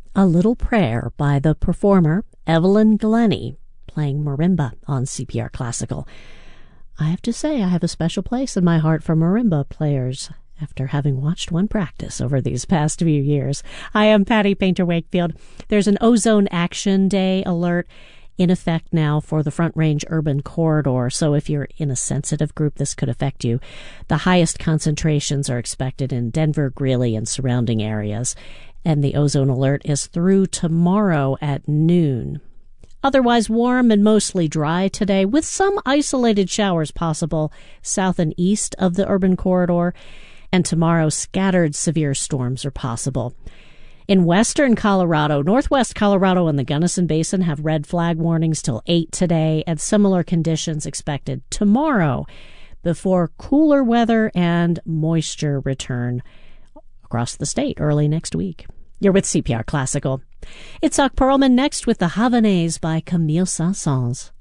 A Little Prayer by the performer Evelyn Glennie, playing marimba on CPR Classical. I have to say I have a special place in my heart for marimba players after having watched one practice over these past few years. I am Patty Painter Wakefield. There's an Ozone Action Day alert in effect now for the Front Range Urban Corridor, so if you're in a sensitive group, this could affect you. The highest concentrations are expected in Denver, Greeley, and surrounding areas, and the ozone alert is through tomorrow at noon. Otherwise warm and mostly dry today, with some isolated showers possible south and east of the urban corridor, and tomorrow scattered severe storms are possible. In western Colorado, northwest Colorado, and the Gunnison Basin have red flag warnings till 8 today, and similar conditions expected tomorrow before cooler weather and moisture return across the state early next week. You're with CPR Classical. It's Itzhak Perlman next with the Havanaise by Camille Saint-Saëns.